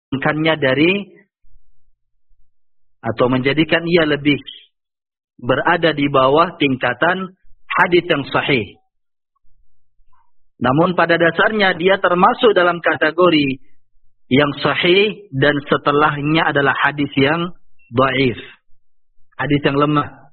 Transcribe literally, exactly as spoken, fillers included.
menurunkannya dari atau menjadikan ia lebih berada di bawah tingkatan hadis yang sahih. Namun pada dasarnya dia termasuk dalam kategori yang sahih dan setelahnya adalah hadis yang dhaif, hadis yang lemah.